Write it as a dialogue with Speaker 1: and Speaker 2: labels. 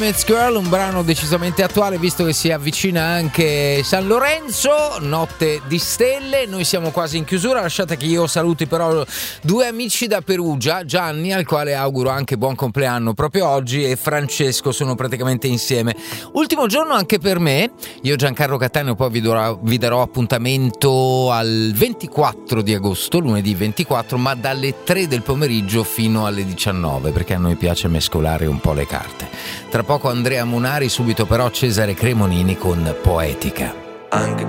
Speaker 1: It's Girl, un brano decisamente attuale visto che si avvicina anche San Lorenzo, notte di stelle. Noi siamo quasi in chiusura, lasciate che io saluti però due amici da Perugia, Gianni, al quale auguro anche buon compleanno proprio oggi, e Francesco, sono praticamente insieme. Ultimo giorno anche per me, io Giancarlo Cattaneo poi vi darò appuntamento al 24 di agosto, lunedì 24, ma dalle 3 del pomeriggio fino alle 19, perché a noi piace mescolare un po' le carte. Tra poco Andrea Munari, subito però Cesare Cremonini con Poetica.
Speaker 2: Anche